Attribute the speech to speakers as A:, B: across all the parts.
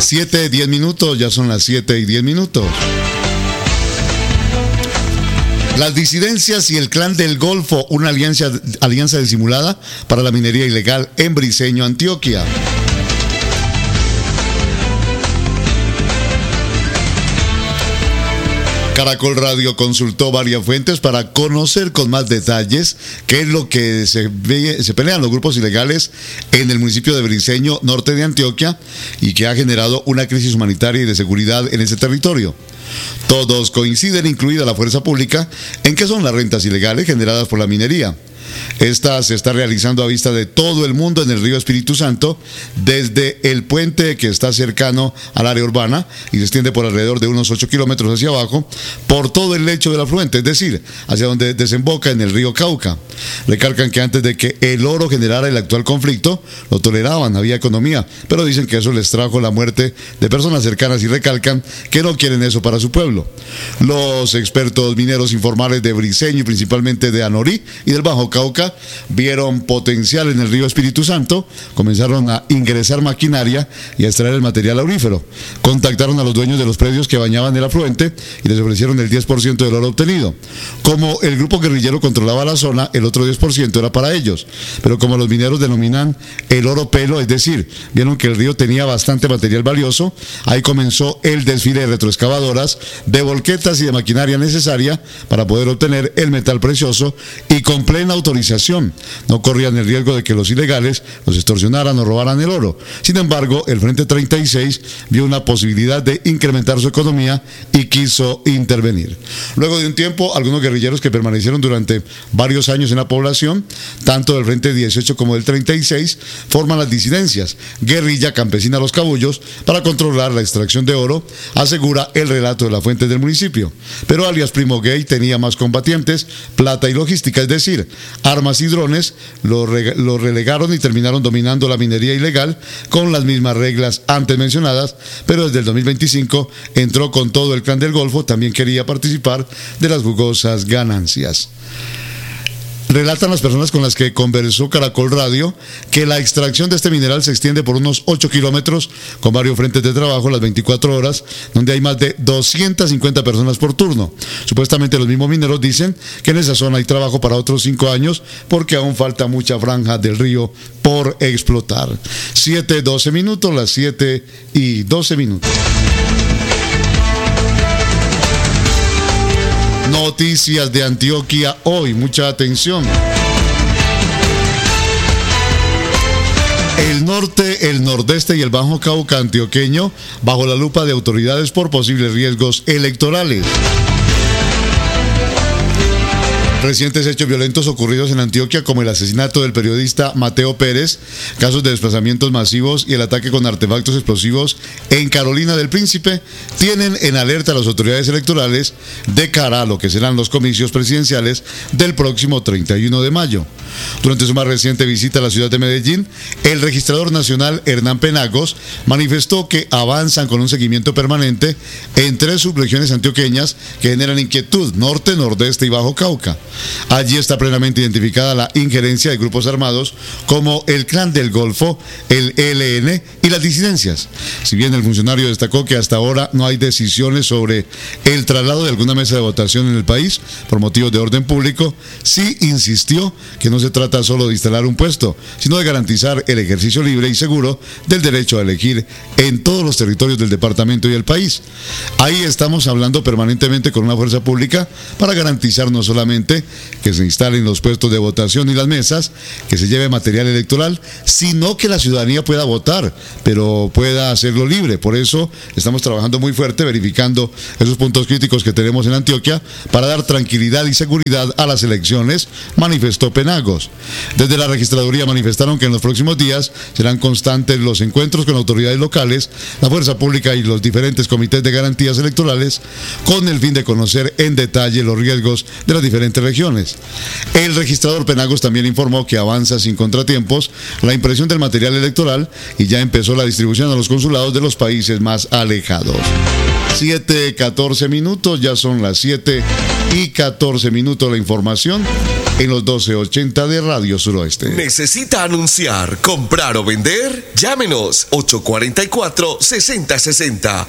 A: 7:10 minutos, ya son las 7:10 minutos. Las disidencias y el Clan del Golfo, una alianza disimulada para la minería ilegal en Briceño, Antioquia. Caracol Radio consultó varias fuentes para conocer con más detalles qué es lo que se pelean los grupos ilegales en el municipio de Briceño, norte de Antioquia, y que ha generado una crisis humanitaria y de seguridad en ese territorio. Todos coinciden, incluida la fuerza pública, en que son las rentas ilegales generadas por la minería. Esta se está realizando a vista de todo el mundo en el río Espíritu Santo, desde el puente que está cercano al área urbana y se extiende por alrededor de unos 8 kilómetros hacia abajo, por todo el lecho del afluente, es decir, hacia donde desemboca en el río Cauca. Recalcan que antes de que el oro generara el actual conflicto, lo toleraban, había economía, pero dicen que eso les trajo la muerte de personas cercanas y recalcan que no quieren eso para su pueblo. Los expertos mineros informales de Briceño y principalmente de Anorí y del Bajo Cauca vieron potencial en el río Espíritu Santo, comenzaron a ingresar maquinaria y a extraer el material aurífero. Contactaron a los dueños de los predios que bañaban el afluente y les ofrecieron el 10% del oro obtenido. Como el grupo guerrillero controlaba la zona, el otro 10% era para ellos. Pero como los mineros denominan el oro pelo, es decir, vieron que el río tenía bastante material valioso, ahí comenzó el desfile de retroexcavadoras, de volquetas y de maquinaria necesaria para poder obtener el metal precioso y con plena autorización. No corrían el riesgo de que los ilegales los extorsionaran o robaran el oro. Sin embargo, el Frente 36 vio una posibilidad de incrementar su economía y quiso intervenir. Luego de un tiempo, algunos guerrilleros que permanecieron durante varios años en la población, tanto del Frente 18 como del 36, forman las disidencias, Guerrilla Campesina Los Cabullos, para controlar la extracción de oro, asegura el relato de la fuente del municipio. Pero alias Primo Gay tenía más combatientes, plata y logística, es decir, armas y drones, lo relegaron y terminaron dominando la minería ilegal con las mismas reglas antes mencionadas, pero desde el 2025 entró con todo el Clan del Golfo, también quería participar de las jugosas ganancias. Relatan las personas con las que conversó Caracol Radio que la extracción de este mineral se extiende por unos 8 kilómetros con varios frentes de trabajo las 24 horas, donde hay más de 250 personas por turno. Supuestamente los mismos mineros dicen que en esa zona hay trabajo para otros 5 años porque aún falta mucha franja del río por explotar. 7:12 minutos, las 7:12 minutos. Noticias de Antioquia hoy, mucha atención. El norte, el nordeste y el Bajo Cauca antioqueño bajo la lupa de autoridades por posibles riesgos electorales. Recientes hechos violentos ocurridos en Antioquia, como el asesinato del periodista Mateo Pérez, casos de desplazamientos masivos y el ataque con artefactos explosivos en Carolina del Príncipe, tienen en alerta a las autoridades electorales de cara a lo que serán los comicios presidenciales del próximo 31 de mayo. Durante su más reciente visita a la ciudad de Medellín, el registrador nacional Hernán Penagos manifestó que avanzan con un seguimiento permanente en 3 subregiones antioqueñas que generan inquietud: norte, nordeste y Bajo Cauca. Allí está plenamente identificada la injerencia de grupos armados como el Clan del Golfo, el ELN y las disidencias. Si bien el funcionario destacó que hasta ahora no hay decisiones sobre el traslado de alguna mesa de votación en el país por motivos de orden público, sí insistió que no se trata solo de instalar un puesto, sino de garantizar el ejercicio libre y seguro del derecho a elegir en todos los territorios del departamento y el país. Ahí estamos hablando permanentemente con una fuerza pública para garantizar no solamente que se instalen los puestos de votación y las mesas, que se lleve material electoral, sino que la ciudadanía pueda votar, pero pueda hacerlo libre. Por eso estamos trabajando muy fuerte, verificando esos puntos críticos que tenemos en Antioquia para dar tranquilidad y seguridad a las elecciones, manifestó Penagos. Desde la registraduría manifestaron que en los próximos días serán constantes los encuentros con autoridades locales, la fuerza pública y los diferentes comités de garantías electorales, con el fin de conocer en detalle los riesgos de las diferentes regiones. El registrador Penagos también informó que avanza sin contratiempos la impresión del material electoral y ya empezó la distribución a los consulados de los países más alejados. 7:14 minutos, ya son las 7:14 minutos la información. en los 1280 de Radio Suroeste.
B: ¿Necesita anunciar, comprar o vender? Llámenos 844-6060,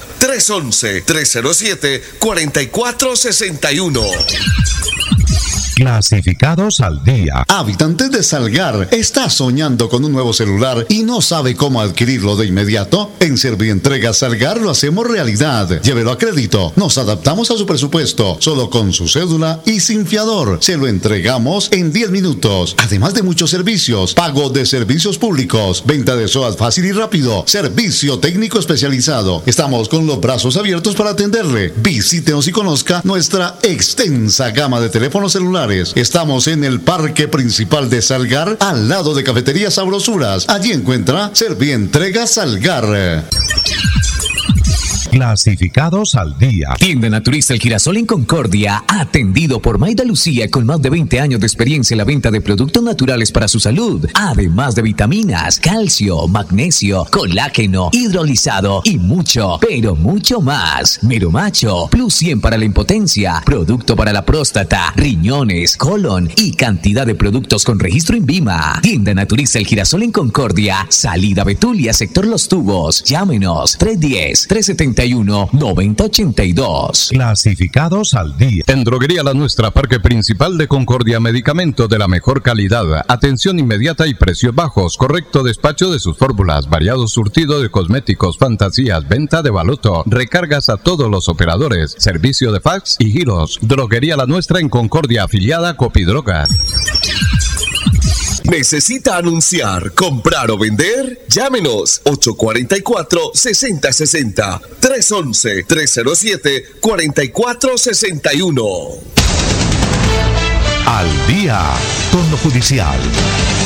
B: 311-307-4461.
C: Clasificados al día.
A: Habitantes de Salgar, ¿está soñando con un nuevo celular y no sabe cómo adquirirlo de inmediato? En Servientrega Salgar lo hacemos realidad. Llévelo a crédito. Nos adaptamos a su presupuesto. Solo con su cédula y sin fiador. Se lo entregamos en 10 minutos. Además de muchos servicios. Pago de servicios públicos. Venta de SOAT fácil y rápido. Servicio técnico especializado. Estamos con los brazos abiertos para atenderle. Visítenos y conozca nuestra extensa gama de teléfonos celulares. Estamos en el Parque Principal de Salgar, al lado de Cafetería Sabrosuras. Allí encuentra Servientrega Salgar.
C: Clasificados al día.
D: Tienda Naturista El Girasol en Concordia, atendido por Maida Lucía con más de 20 años de experiencia en la venta de productos naturales para su salud, además de vitaminas, calcio, magnesio, colágeno, hidrolizado y mucho, pero mucho más. Mero Macho, Plus 100 para la impotencia, producto para la próstata, riñones, colon y cantidad de productos con registro INVIMA. Tienda Naturista El Girasol en Concordia, salida Betulia, sector Los Tubos. Llámenos 310-371-9082.
C: Clasificados al día.
E: En Droguería La Nuestra, Parque Principal de Concordia, medicamento de la mejor calidad, atención inmediata y precios bajos, correcto despacho de sus fórmulas, variado surtido de cosméticos, fantasías, venta de baloto, recargas a todos los operadores, servicio de fax y giros. Droguería La Nuestra en Concordia, afiliada a Copidroga.
B: ¿Necesita anunciar, comprar o vender? Llámenos 844-6060, 311-307-4461.
C: Al día con lo judicial.